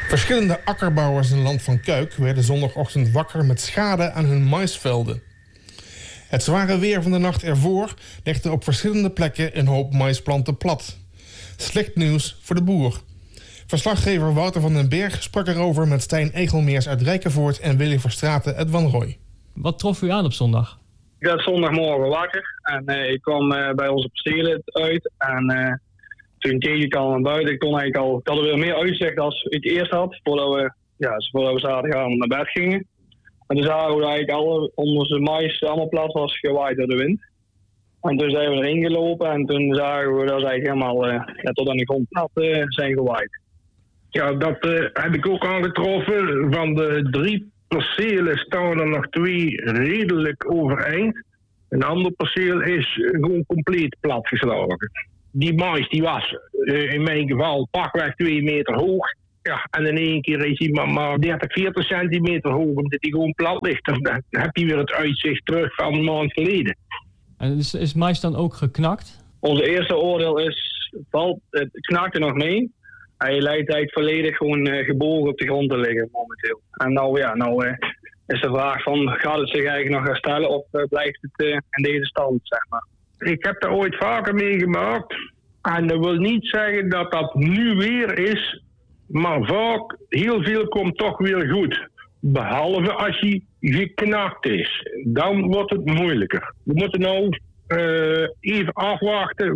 Verschillende akkerbouwers in Land van Kuik werden zondagochtend wakker met schade aan hun maisvelden. Het zware weer van de nacht ervoor legde op verschillende plekken een hoop maisplanten plat. Slecht nieuws voor de boer. Verslaggever Wouter van den Berg sprak erover met Stijn Egelmeers uit Rijkenvoort en Willy Verstraeten uit Wanrooy. Wat trof u aan op zondag? Ik werd zondagmorgen wakker en ik kwam bij onze percelen uit. En toen keek ik al naar buiten. Ik had er weer meer uitzicht dan ik eerst had, voordat we zaterdagavond naar bed gingen. En toen zagen we dat eigenlijk onze mais allemaal plat was gewaaid door de wind. En toen zijn we erin gelopen en toen zagen we dat ze eigenlijk helemaal tot aan de grond plat zijn gewaaid. Ja, dat heb ik ook aangetroffen. Van de 3 percelen staan er nog 2 redelijk overeind. Een ander perceel is gewoon compleet platgeslagen. Die mais die was in mijn geval pakweg 2 meter hoog. Ja, en in één keer is hij maar 30, 40 centimeter hoog, omdat hij gewoon plat ligt. Dan heb je weer het uitzicht terug van een maand geleden. En is mais dan ook geknakt? Onze eerste oordeel is, het knakte nog mee. Hij lijkt eigenlijk volledig gewoon gebogen op de grond te liggen momenteel. En nou is de vraag van, gaat het zich eigenlijk nog herstellen of blijft het in deze stand, zeg maar. Ik heb er ooit vaker meegemaakt. En dat wil niet zeggen dat dat nu weer is. Maar vaak, heel veel komt toch weer goed. Behalve als hij geknakt is. Dan wordt het moeilijker. We moeten nou even afwachten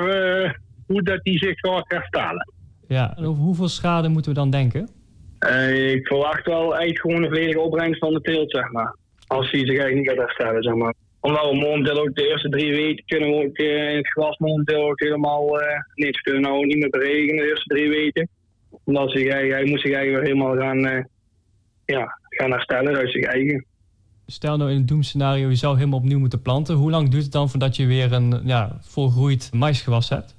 hoe dat die zich gaat herstellen. Ja, en over hoeveel schade moeten we dan denken? Ik verwacht wel eigenlijk gewoon een volledige opbrengst van de teelt, zeg maar. Als hij zich eigenlijk niet gaat herstellen, zeg maar. Omdat we momenteel ook de eerste 3 weken kunnen we ook in het gewas momenteel ook helemaal niks. We kunnen nou niet meer beregenen de eerste 3 weken. Omdat hij moet zich eigenlijk weer helemaal gaan herstellen uit zich eigen. Stel nou in het doemscenario, je zou helemaal opnieuw moeten planten. Hoe lang duurt het dan voordat je weer een volgroeid maisgewas hebt?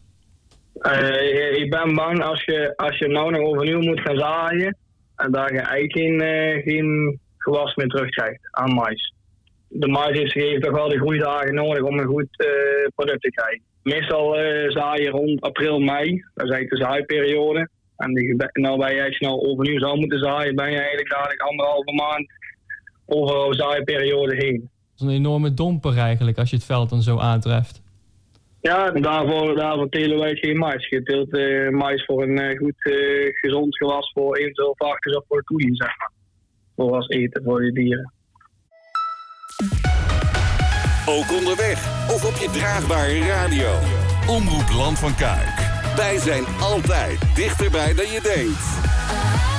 Ik ben bang als je nou nog overnieuw moet gaan zaaien, en daar je eigenlijk geen gewas meer terugkrijgt aan mais. De mais heeft toch wel de groeidagen nodig om een goed product te krijgen. Meestal zaaien rond april, mei, dat is eigenlijk de zaaiperiode. En als je nou overnieuw zou moeten zaaien, ben je eigenlijk dadelijk 1,5 maand over de zaaiperiode heen. Dat is een enorme domper eigenlijk, als je het veld dan zo aantreft. Ja, daarvoor telen wij geen mais. Je teelt mais voor een goed gezond gewas voor eventueel varkens of voor koeien, zeg maar. Voor als eten voor je dieren. Ook onderweg of op je draagbare radio. Omroep Land van Kuik. Wij zijn altijd dichterbij dan je denkt.